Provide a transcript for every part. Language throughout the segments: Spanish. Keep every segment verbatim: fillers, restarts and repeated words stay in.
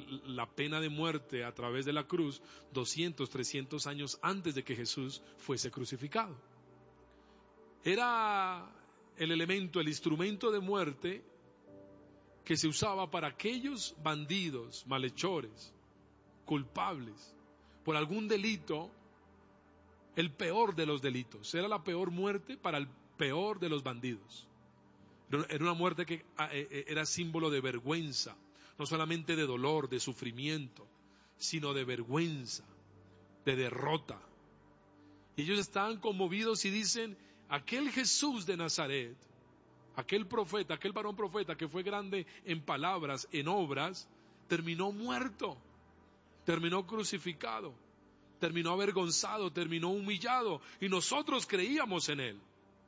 la pena de muerte a través de la cruz doscientos, trescientos años antes de que Jesús fuese crucificado. Era el elemento, el instrumento de muerte que se usaba para aquellos bandidos, malhechores, culpables por algún delito, el peor de los delitos. Era la peor muerte para el peor de los bandidos. Era una muerte que era símbolo de vergüenza, no solamente de dolor, de sufrimiento, sino de vergüenza, de derrota. Y ellos estaban conmovidos y dicen, aquel Jesús de Nazaret, aquel profeta, aquel varón profeta que fue grande en palabras, en obras, terminó muerto, terminó crucificado, terminó avergonzado, terminó humillado, y nosotros creíamos en él.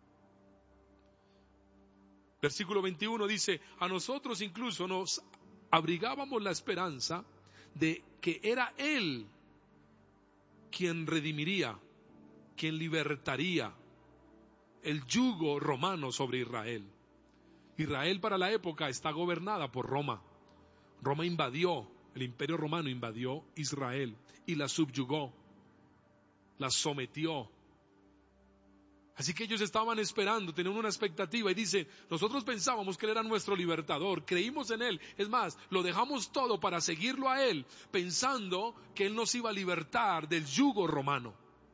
Versículo veintiuno dice, a nosotros incluso nos abrigábamos la esperanza de que era él quien redimiría, quien libertaría el yugo romano sobre Israel. Israel para la época está gobernada por Roma. Roma invadió, el imperio romano invadió Israel y la subyugó, la sometió. Así que ellos estaban esperando, tenían una expectativa y dice, nosotros pensábamos que él era nuestro libertador, creímos en él, es más, lo dejamos todo para seguirlo a él, pensando que él nos iba a libertar del yugo romano.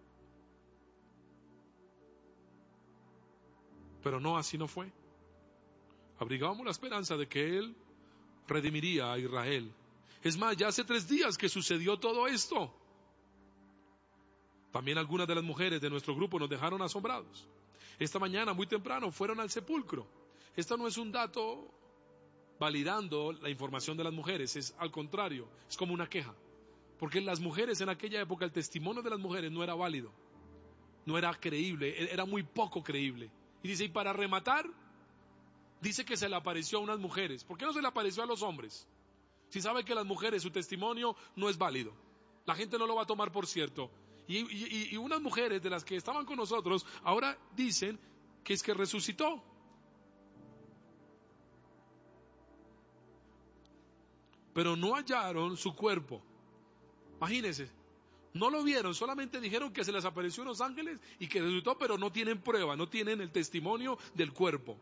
Pero no, así no fue. Abrigábamos la esperanza de que él redimiría a Israel. Es más, ya hace tres días que sucedió todo esto. También algunas de las mujeres de nuestro grupo nos dejaron asombrados. Esta mañana, muy temprano, fueron al sepulcro. Esto no es un dato validando la información de las mujeres, es al contrario, es como una queja. Porque las mujeres en aquella época, el testimonio de las mujeres no era válido, no era creíble, era muy poco creíble. Y dice, y para rematar, dice que se le apareció a unas mujeres. ¿Por qué no se le apareció a los hombres? Si sabe que las mujeres, su testimonio no es válido. La gente no lo va a tomar por cierto. Y, y, y unas mujeres de las que estaban con nosotros ahora dicen que es que resucitó. Pero no hallaron su cuerpo. Imagínense, no lo vieron, solamente dijeron que se les apareció unos ángeles y que resucitó, pero no tienen prueba, no tienen el testimonio del cuerpo.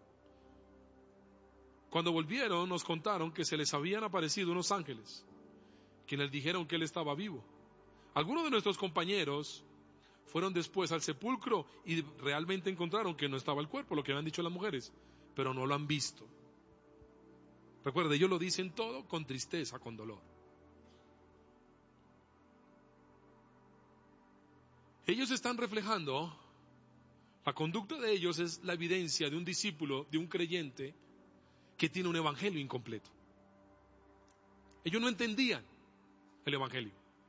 Cuando volvieron nos contaron que se les habían aparecido unos ángeles, quienes dijeron que él estaba vivo. Algunos de nuestros compañeros fueron después al sepulcro y realmente encontraron que no estaba el cuerpo, lo que habían dicho las mujeres, pero no lo han visto. Recuerde, ellos lo dicen todo con tristeza, con dolor. Ellos están reflejando, la conducta de ellos es la evidencia de un discípulo, de un creyente que tiene un evangelio incompleto. Ellos no entendían el evangelio.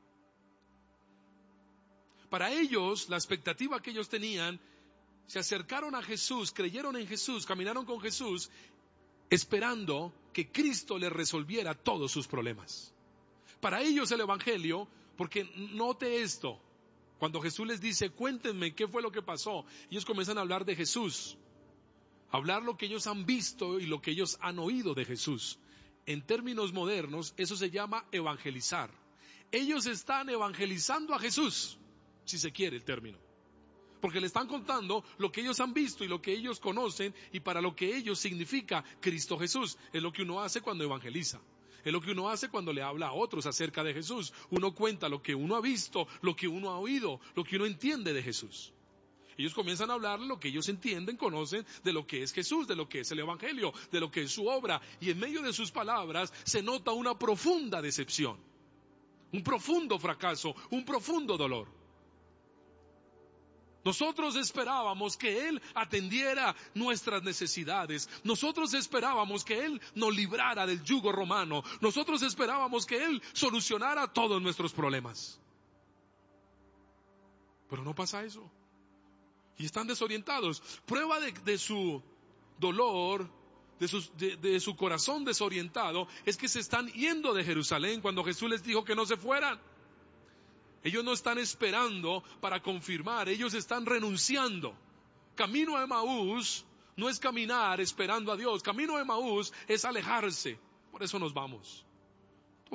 Para ellos, la expectativa que ellos tenían, se acercaron a Jesús, creyeron en Jesús, caminaron con Jesús, esperando que Cristo les resolviera todos sus problemas. Para ellos el evangelio, porque note esto, cuando Jesús les dice, cuéntenme qué fue lo que pasó, ellos comienzan a hablar de Jesús, hablar lo que ellos han visto y lo que ellos han oído de Jesús. En términos modernos, eso se llama evangelizar. Ellos están evangelizando a Jesús, si se quiere el término, porque le están contando lo que ellos han visto y lo que ellos conocen y para lo que ellos significa Cristo Jesús. Es lo que uno hace cuando evangeliza, es lo que uno hace cuando le habla a otros acerca de Jesús. Uno cuenta lo que uno ha visto, lo que uno ha oído, lo que uno entiende de Jesús. Ellos comienzan a hablar lo que ellos entienden, conocen de lo que es Jesús, de lo que es el evangelio, de lo que es su obra, y en medio de sus palabras se nota una profunda decepción, un profundo fracaso, un profundo dolor. Nosotros esperábamos que Él atendiera nuestras necesidades. Nosotros esperábamos que Él nos librara del yugo romano. Nosotros esperábamos que Él solucionara todos nuestros problemas. Pero no pasa eso. Y están desorientados. Prueba de, de su dolor, de su, de, de su corazón desorientado, es que se están yendo de Jerusalén cuando Jesús les dijo que no se fueran. Ellos no están esperando para confirmar, ellos están renunciando. Camino a Emaús no es caminar esperando a Dios, camino a Emaús es alejarse. Por eso nos vamos.